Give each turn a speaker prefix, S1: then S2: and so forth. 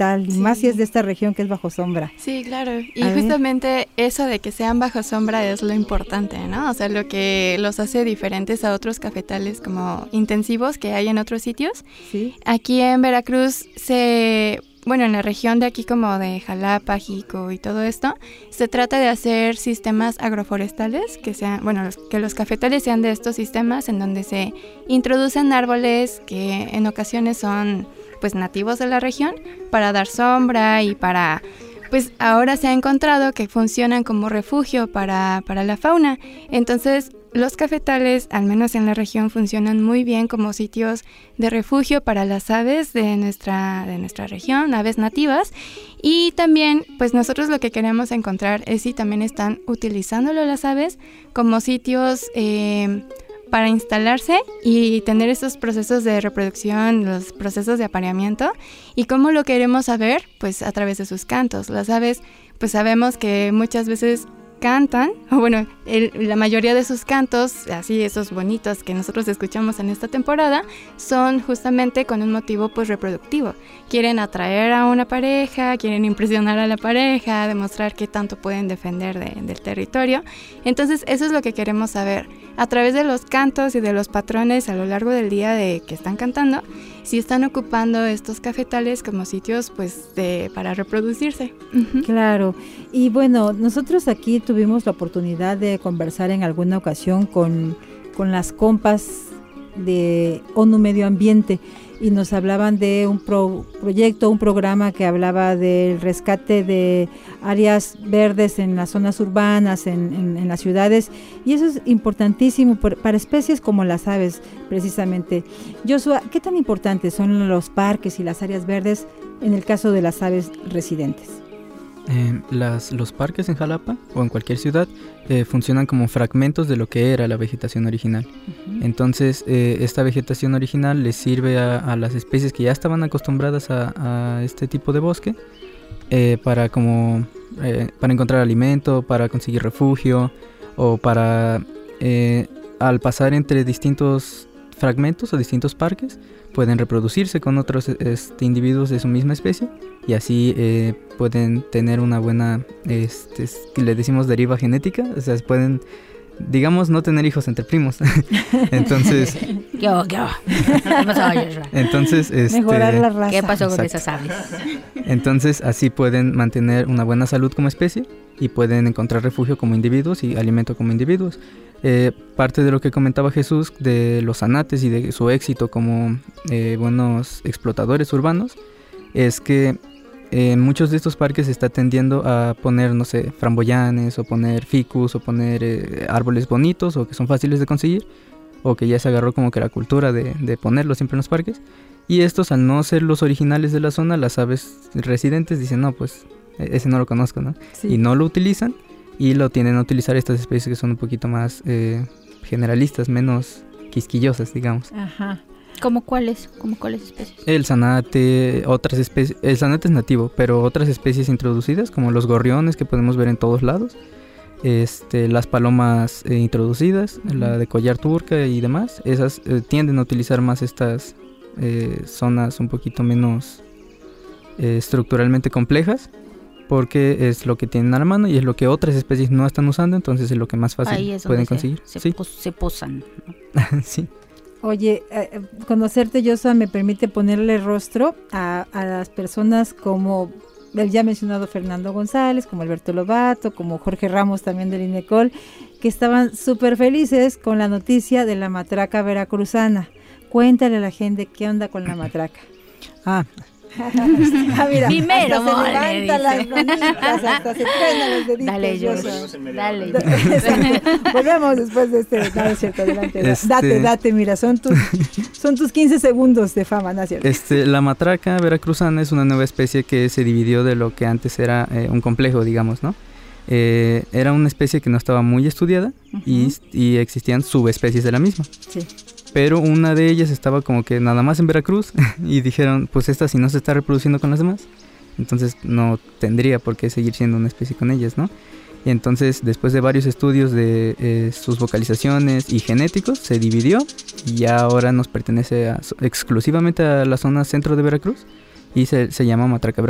S1: cafetal, y más si es de esta región que es bajo sombra.
S2: Sí, claro. Y justamente eso de que sean bajo sombra es lo importante, ¿no? O sea, lo que los hace diferentes a otros cafetales como intensivos que hay en otros sitios.
S1: Sí.
S2: Aquí en Veracruz en la región de aquí como de Jalapa, Jico y todo esto, se trata de hacer sistemas agroforestales que los cafetales sean de estos sistemas en donde se introducen árboles que en ocasiones son pues nativos de la región para dar sombra y para, pues ahora se ha encontrado que funcionan como refugio para la fauna. Entonces los cafetales, al menos en la región, funcionan muy bien como sitios de refugio para las aves de nuestra región, aves nativas. Y también, pues nosotros lo que queremos encontrar es si también están utilizándolo las aves como sitios para instalarse y tener esos procesos de reproducción, los procesos de apareamiento. ¿Y cómo lo queremos saber? Pues a través de sus cantos. Las aves, pues sabemos que muchas veces cantan, la mayoría de sus cantos, así esos bonitos que nosotros escuchamos en esta temporada, son justamente con un motivo pues reproductivo. Quieren atraer a una pareja, quieren impresionar a la pareja, demostrar qué tanto pueden defender del territorio. Entonces eso es lo que queremos saber. A través de los cantos y de los patrones a lo largo del día de que están cantando, si están ocupando estos cafetales como sitios pues para reproducirse. Uh-huh.
S1: Claro, y bueno, nosotros aquí tuvimos la oportunidad de conversar en alguna ocasión con las compas de ONU Medio Ambiente y nos hablaban de un proyecto, un programa que hablaba del rescate de áreas verdes en las zonas urbanas, en las ciudades, y eso es importantísimo para especies como las aves, precisamente. Joshua, ¿qué tan importantes son los parques y las áreas verdes en el caso de las aves residentes?
S3: Los parques en Jalapa o en cualquier ciudad funcionan como fragmentos de lo que era la vegetación original. Uh-huh. Entonces esta vegetación original les sirve a las especies que ya estaban acostumbradas a este tipo de bosque para encontrar alimento, para conseguir refugio o para al pasar entre distintos fragmentos o distintos parques pueden reproducirse con otros individuos de su misma especie y así pueden tener una buena, le decimos deriva genética, o sea, pueden, digamos, no tener hijos entre primos. Entonces,
S4: ¿Qué pasó, Joshua?
S3: Entonces,
S1: mejorar la raza.
S4: ¿Qué pasó con
S3: Exacto.
S4: esas aves?
S3: Entonces, así pueden mantener una buena salud como especie y pueden encontrar refugio como individuos y alimento como individuos. Parte de lo que comentaba Jesús de los zanates y de su éxito como buenos explotadores urbanos es que en muchos de estos parques se está tendiendo a poner, no sé, framboyanes o poner ficus o poner árboles bonitos o que son fáciles de conseguir o que ya se agarró como que la cultura de ponerlos siempre en los parques, y estos, al no ser los originales de la zona, las aves residentes dicen, no, pues ese no lo conozco, ¿no? Sí. Y no lo utilizan y lo tienden a utilizar estas especies que son un poquito más generalistas, menos quisquillosas, digamos.
S4: Ajá. ¿Cómo cuáles especies?
S3: El zanate, otras especies. El zanate es nativo, pero otras especies introducidas como los gorriones que podemos ver en todos lados, las palomas introducidas, la de collar turca y demás, esas tienden a utilizar más estas zonas un poquito menos estructuralmente complejas, porque es lo que tienen a la mano y es lo que otras especies no están usando, entonces es lo que más fácil pueden conseguir.
S4: Se posan, ¿no?
S3: Sí.
S1: Oye, conocerte, Joshua, me permite ponerle rostro a las personas como el ya mencionado Fernando González, como Alberto Lobato, como Jorge Ramos también del INECOL, que estaban súper felices con la noticia de la matraca veracruzana. Cuéntale a la gente qué onda con la matraca. Mira,
S4: primero,
S1: hasta se levanta las manitas, hasta se truenan los deditos.
S4: Dale, Dale.
S1: Volvemos después de no es cierto, adelante. Date, mira, son tus 15 segundos de fama, ¿no es cierto?
S3: La matraca veracruzana es una nueva especie que se dividió de lo que antes era un complejo, digamos, ¿no? Era una especie que no estaba muy estudiada. Uh-huh. y existían subespecies de la misma.
S1: Sí.
S3: Pero una de ellas estaba como que nada más en Veracruz y dijeron, pues esta si no se está reproduciendo con las demás, entonces no tendría por qué seguir siendo una especie con ellas, ¿no? Y entonces, después de varios estudios de sus vocalizaciones y genéticos, se dividió y ya ahora nos pertenece exclusivamente a la zona centro de Veracruz y se llama matraca veracruzana.